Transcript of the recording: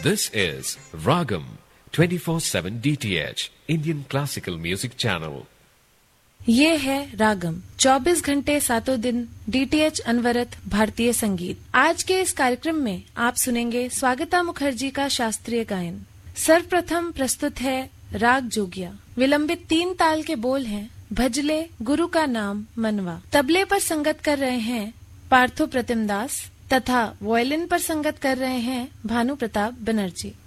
This is Ragam 24/7 DTH Indian Classical Music Channel. ये है रागम 24 घंटे सातों दिन डीटीएच अनवरत भारतीय संगीत। आज के इस कार्यक्रम में आप सुनेंगे स्वागता मुखर्जी का शास्त्रीय गायन। सर्वप्रथम प्रस्तुत है राग जोगिया। विलंबित 3 ताल के बोल हैं भजले गुरु का नाम मनवा। तबले पर संगत कर रहे हैं पार्थो प्रतिम दास तथा वायलिन पर संगत कर रहे हैं भानु प्रताप बनर्जी।